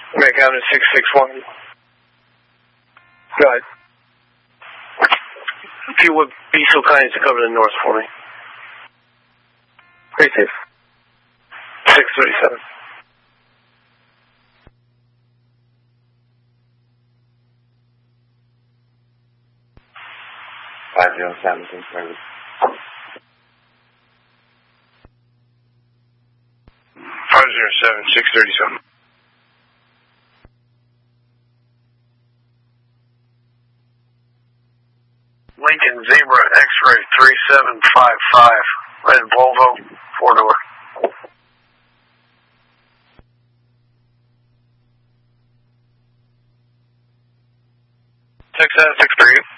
Make out at 661. Go ahead. If you would be so kind as to cover the north for me. 637. Service. 507, 637. Lincoln Zebra X-Ray 3755. Red Volvo, 4-door. Texas 638.